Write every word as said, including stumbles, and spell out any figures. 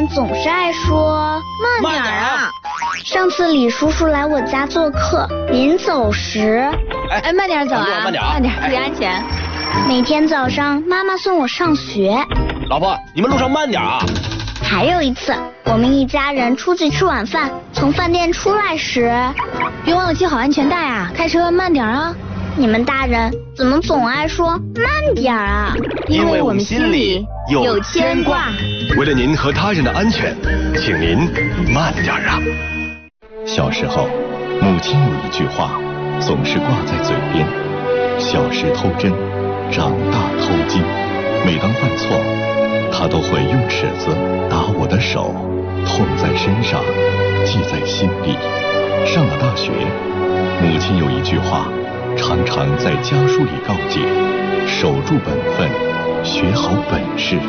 总是爱说慢点啊。 上次李叔叔来我家做客，临走时， 哎，慢点走啊， 慢点， 慢点，注意安全。 每天早上妈妈送我上学。 老婆，你们路上慢点啊。 还有一次，我们一家人出去吃晚饭，从饭店出来时， 别忘了系好安全带啊，开车慢点啊。 你们大人怎么总爱说慢点啊？ 因为我们心里有牵挂。 为了您和他人的安全，请您慢点啊。 小时候，母亲有一句话总是挂在嘴边：小时偷针，长大偷金。每当犯错，她都会用尺子打我的手，痛在身上，记在心里。上了大学，母亲有一句话常常在家书里告诫：守住本分，学好本事。